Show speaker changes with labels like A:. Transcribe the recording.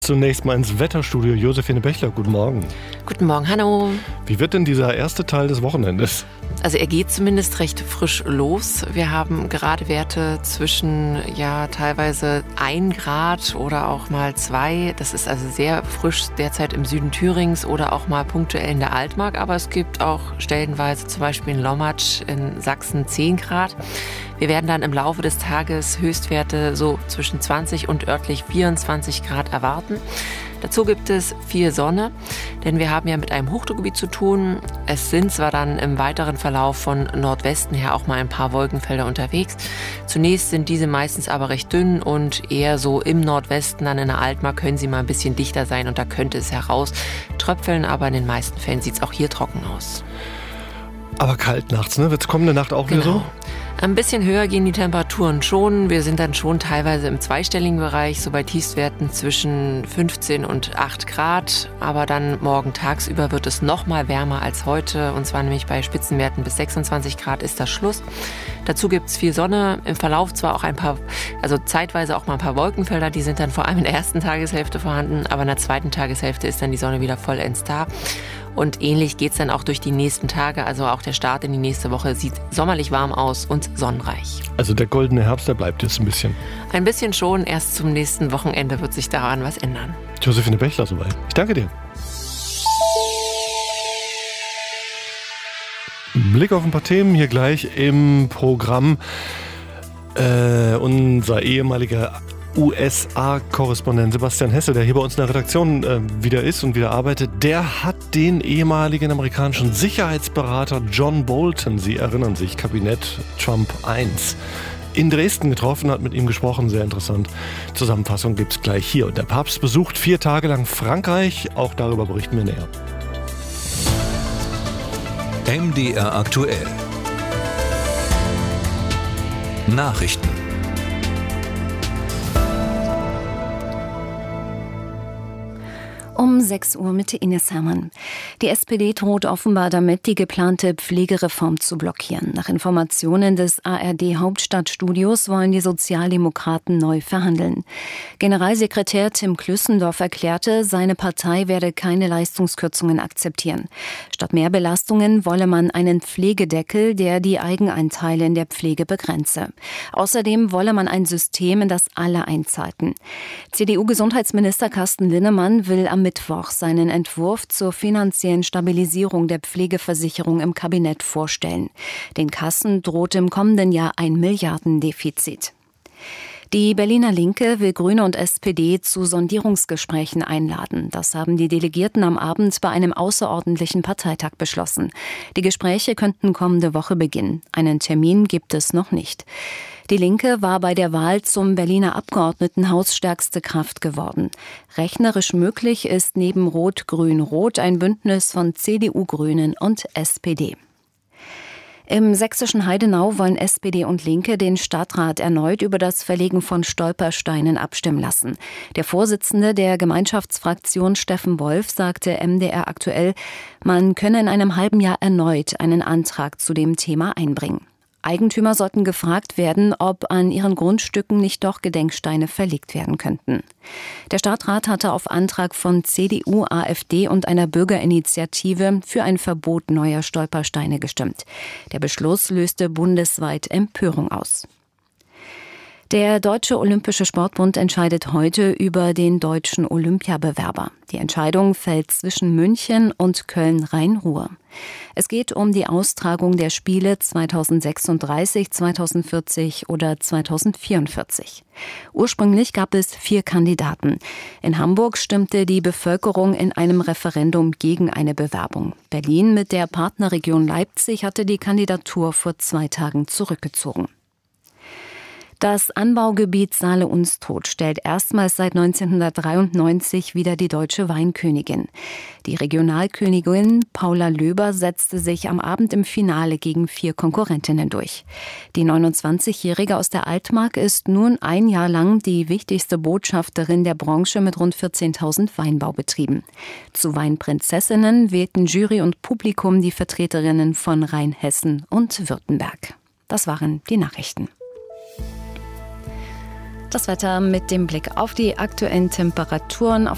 A: Zunächst mal ins Wetterstudio. Josephine Bechler, guten Morgen.
B: Guten Morgen, Hanno.
A: Wie wird denn dieser erste Teil des Wochenendes?
B: Also er geht zumindest recht frisch los. Wir haben gerade Werte zwischen teilweise 1 Grad oder auch mal 2. Das ist also sehr frisch derzeit im Süden Thürings oder auch mal punktuell in der Altmark. Aber es gibt auch stellenweise zum Beispiel in Lommatsch in Sachsen 10 Grad. Wir werden dann im Laufe des Tages Höchstwerte so zwischen 20 und örtlich 24 Grad erwarten. Dazu gibt es viel Sonne, denn wir haben ja mit einem Hochdruckgebiet zu tun. Es sind zwar dann im weiteren Verlauf von Nordwesten her auch mal ein paar Wolkenfelder unterwegs. Zunächst sind diese meistens aber recht dünn und eher so im Nordwesten, dann in der Altmark können sie mal ein bisschen dichter sein und da könnte es heraus tröpfeln, aber in den meisten Fällen sieht es auch hier trocken aus.
A: Aber kalt nachts, ne? Wird es kommende Nacht auch wieder so?
B: Ein bisschen höher gehen die Temperaturen schon. Wir sind dann schon teilweise im zweistelligen Bereich, so bei Tiefstwerten zwischen 15 und 8 Grad. Aber dann morgen tagsüber wird es noch mal wärmer als heute. Und zwar nämlich bei Spitzenwerten bis 26 Grad ist das Schluss. Dazu gibt es viel Sonne. Im Verlauf zwar auch zeitweise auch mal ein paar Wolkenfelder. Die sind dann vor allem in der ersten Tageshälfte vorhanden. Aber in der zweiten Tageshälfte ist dann die Sonne wieder vollends da. Und ähnlich geht es dann auch durch die nächsten Tage. Also auch der Start in die nächste Woche sieht sommerlich warm aus und sonnenreich.
A: Also der goldene Herbst, der bleibt jetzt ein bisschen.
B: Ein bisschen schon. Erst zum nächsten Wochenende wird sich daran was ändern.
A: Josephine Bechler soweit. Ich danke dir. Blick auf ein paar Themen hier gleich im Programm. Unser ehemaliger USA-Korrespondent Sebastian Hesse, der hier bei uns in der Redaktion wieder ist und wieder arbeitet, der hat den ehemaligen amerikanischen Sicherheitsberater John Bolton, Sie erinnern sich, Kabinett Trump I, in Dresden getroffen, hat mit ihm gesprochen, sehr interessant. Zusammenfassung gibt's gleich hier. Und der Papst besucht 4 Tage lang Frankreich, auch darüber berichten wir näher.
C: MDR aktuell. Nachrichten.
D: Um 6 Uhr mit Ines Hermann. Die SPD droht offenbar damit, die geplante Pflegereform zu blockieren. Nach Informationen des ARD-Hauptstadtstudios wollen die Sozialdemokraten neu verhandeln. Generalsekretär Tim Klüssendorf erklärte, seine Partei werde keine Leistungskürzungen akzeptieren. Statt mehr Belastungen wolle man einen Pflegedeckel, der die Eigenanteile in der Pflege begrenze. Außerdem wolle man ein System, in das alle einzahlten. CDU-Gesundheitsminister Carsten Linnemann will am Mittwoch seinen Entwurf zur finanziellen Stabilisierung der Pflegeversicherung im Kabinett vorstellen. Den Kassen droht im kommenden Jahr ein Milliardendefizit. Die Berliner Linke will Grüne und SPD zu Sondierungsgesprächen einladen. Das haben die Delegierten am Abend bei einem außerordentlichen Parteitag beschlossen. Die Gespräche könnten kommende Woche beginnen. Einen Termin gibt es noch nicht. Die Linke war bei der Wahl zum Berliner Abgeordnetenhaus stärkste Kraft geworden. Rechnerisch möglich ist neben Rot-Grün-Rot ein Bündnis von CDU, Grünen und SPD. Im sächsischen Heidenau wollen SPD und Linke den Stadtrat erneut über das Verlegen von Stolpersteinen abstimmen lassen. Der Vorsitzende der Gemeinschaftsfraktion Steffen Wolf sagte MDR aktuell, man könne in einem halben Jahr erneut einen Antrag zu dem Thema einbringen. Eigentümer sollten gefragt werden, ob an ihren Grundstücken nicht doch Gedenksteine verlegt werden könnten. Der Stadtrat hatte auf Antrag von CDU, AfD und einer Bürgerinitiative für ein Verbot neuer Stolpersteine gestimmt. Der Beschluss löste bundesweit Empörung aus. Der Deutsche Olympische Sportbund entscheidet heute über den deutschen Olympiabewerber. Die Entscheidung fällt zwischen München und Köln-Rhein-Ruhr. Es geht um die Austragung der Spiele 2036, 2040 oder 2044. Ursprünglich gab es 4 Kandidaten. In Hamburg stimmte die Bevölkerung in einem Referendum gegen eine Bewerbung. Berlin mit der Partnerregion Leipzig hatte die Kandidatur vor 2 Tagen zurückgezogen. Das Anbaugebiet Saale-Unstrut stellt erstmals seit 1993 wieder die deutsche Weinkönigin. Die Regionalkönigin Paula Löber setzte sich am Abend im Finale gegen 4 Konkurrentinnen durch. Die 29-Jährige aus der Altmark ist nun ein Jahr lang die wichtigste Botschafterin der Branche mit rund 14.000 Weinbaubetrieben. Zu Weinprinzessinnen wählten Jury und Publikum die Vertreterinnen von Rheinhessen und Württemberg. Das waren die Nachrichten. Das Wetter mit dem Blick auf die aktuellen Temperaturen. Auf